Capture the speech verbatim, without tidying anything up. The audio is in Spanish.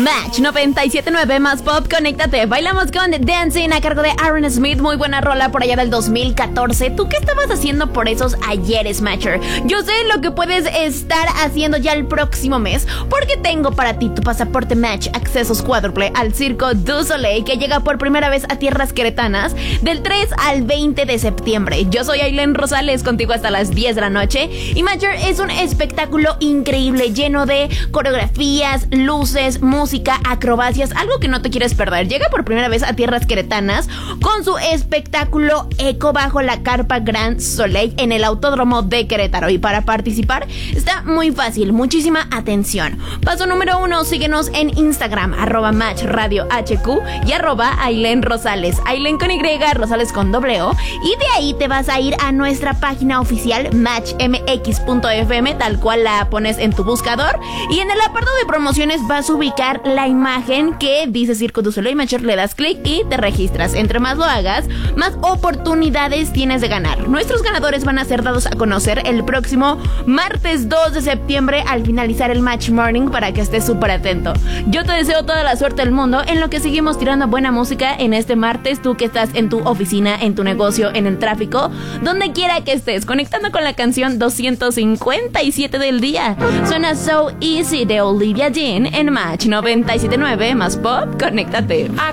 Match noventa y siete punto nueve más pop, conéctate. Bailamos con Dancing a cargo de Aaron Smith. Muy buena rola por allá del dos mil catorce. ¿Tú qué estabas haciendo por esos ayeres, Matcher? Yo sé lo que puedes estar haciendo ya el próximo mes, porque tengo para ti tu pasaporte Match, accesos cuádruple al Circo du Soleil, que llega por primera vez a tierras queretanas del tres al veinte de septiembre. Yo soy Ailén Rosales, contigo hasta las diez de la noche. Y Matcher es un espectáculo increíble, lleno de coreografías, luces, música, acrobacias, algo que no te quieres perder. Llega por primera vez a tierras queretanas con su espectáculo Eco bajo la carpa Grand Soleil en el Autódromo de Querétaro. Y para participar está muy fácil, muchísima atención. Paso número uno, síguenos en Instagram, arroba Match Radio H Q y arroba Ailén Rosales, Ailén con Y, Rosales con doble O, y de ahí te vas a ir a nuestra página oficial match m x punto f m, tal cual la pones en tu buscador, y en el apartado de promociones vas a ubicar la imagen que dice Circo du Soleil Matcher, le das clic y te registras. Entre más lo hagas, más oportunidades tienes de ganar. Nuestros ganadores van a ser dados a conocer el próximo martes dos de septiembre al finalizar el Match Morning, para que estés súper atento. Yo te deseo toda la suerte del mundo en lo que seguimos tirando buena música en este martes, tú que estás en tu oficina, en tu negocio, en el tráfico, donde quiera que estés, conectando con la canción doscientos cincuenta y siete del día. Suena So Easy de Olivia Dean en Match noventa y siete punto nueve más pop, conéctate. I